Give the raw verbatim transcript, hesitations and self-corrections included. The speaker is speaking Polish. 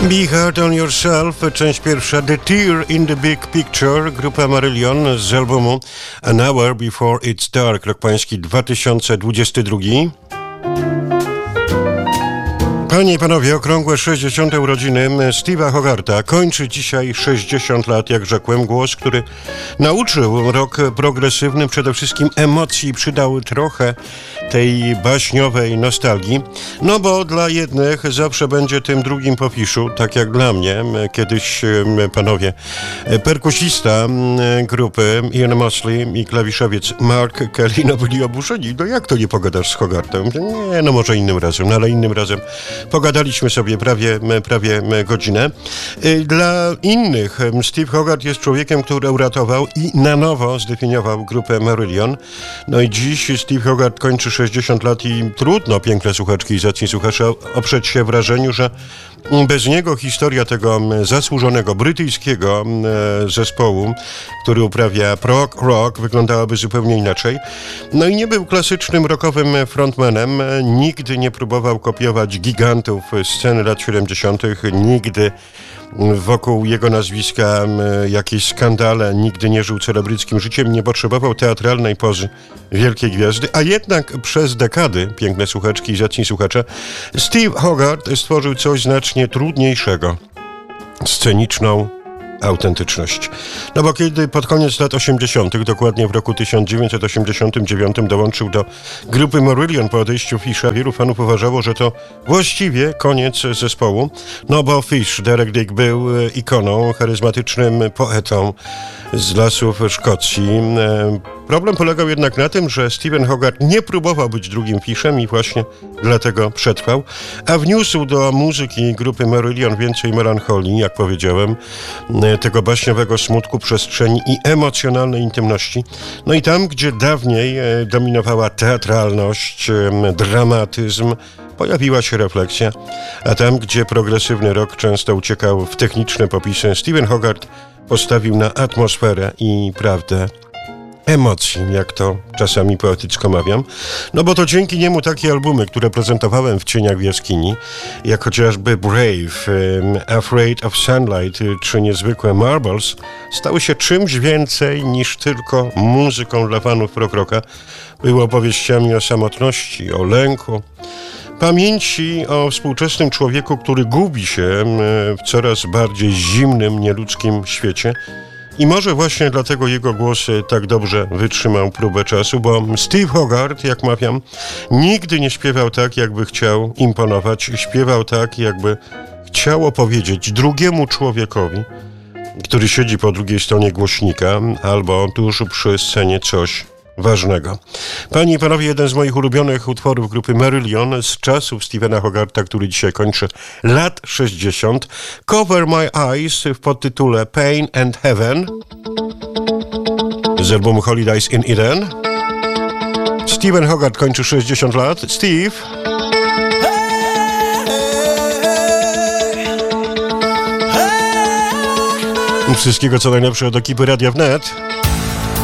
Be Hard on Yourself, część pierwsza, The Tear in the Big Picture, grupa Marillion z albumu An Hour Before It's Dark, rok pański dwa tysiące dwudziesty drugi. Panie i panowie, okrągłe sześćdziesiąte urodziny Steve'a Hogarta kończy dzisiaj sześćdziesiąt lat, jak rzekłem, głos, który nauczył rock progresywny przede wszystkim emocji, przydał trochę tej baśniowej nostalgii, no bo dla jednych zawsze będzie tym drugim po fiszu, tak jak dla mnie. Kiedyś, panowie, perkusista grupy Ian Mosley i klawiszowiec Mark Kelly, no byli oburzeni. No jak to nie pogadasz z Hogartem? Nie, no może innym razem, no ale innym razem pogadaliśmy sobie prawie, prawie godzinę. Dla innych Steve Hogarth jest człowiekiem, który uratował i na nowo zdefiniował grupę Marillion. No i dziś Steve Hogarth kończy sześćdziesiąt lat i trudno, piękne słuchaczki i zacni słuchacze, oprzeć się wrażeniu, że bez niego historia tego zasłużonego brytyjskiego zespołu, który uprawia prog rock, wyglądałaby zupełnie inaczej. No i nie był klasycznym rockowym frontmanem, nigdy nie próbował kopiować gigantów sceny lat siedemdziesiątych, nigdy wokół jego nazwiska jakieś skandale, nigdy nie żył celebryckim życiem, nie potrzebował teatralnej pozy wielkiej gwiazdy, a jednak przez dekady, piękne słuchaczki i zacni słuchacze, Steve Hogarth stworzył coś znacznie trudniejszego. Sceniczną autentyczność. No bo kiedy pod koniec lat osiemdziesiątych, dokładnie w roku tysiąc dziewięćset osiemdziesiątym dziewiątym dołączył do grupy Marillion po odejściu Fisha, wielu fanów uważało, że to właściwie koniec zespołu, no bo Fish, Derek Dick, był ikoną, charyzmatycznym poetą z lasów Szkocji. Problem polegał jednak na tym, że Steven Hogarth nie próbował być drugim Fishem i właśnie dlatego przetrwał, a wniósł do muzyki grupy Marillion więcej melancholii, jak powiedziałem, tego baśniowego smutku, przestrzeni i emocjonalnej intymności. No i tam, gdzie dawniej dominowała teatralność, dramatyzm, pojawiła się refleksja, a tam, gdzie progresywny rock często uciekał w techniczne popisy, Steven Hogarth postawił na atmosferę i prawdę emocji, jak to czasami poetycko mawiam. No bo to dzięki niemu takie albumy, które prezentowałem w Cieniach w jaskini, jak chociażby Brave, um, Afraid of Sunlight czy niezwykłe Marbles, stały się czymś więcej niż tylko muzyką dla fanów prog rocka. Były opowieściami o samotności, o lęku, pamięci o współczesnym człowieku, który gubi się w coraz bardziej zimnym, nieludzkim świecie. I może właśnie dlatego jego głos tak dobrze wytrzymał próbę czasu, bo Steve Hogarth, jak mawiam, nigdy nie śpiewał tak, jakby chciał imponować. Śpiewał tak, jakby chciał opowiedzieć drugiemu człowiekowi, który siedzi po drugiej stronie głośnika albo tuż przy scenie, coś ważnego. Panie i panowie, jeden z moich ulubionych utworów grupy Marillion z czasów Stevena Hogartha, który dzisiaj kończy lat sześćdziesiąt. Cover My Eyes w podtytule Pain and Heaven z albumu Holidays in Eden. Steven Hogarth kończy sześćdziesiąt lat. Steve. Wszystkiego co najlepsze od ekipy Radia Wnet.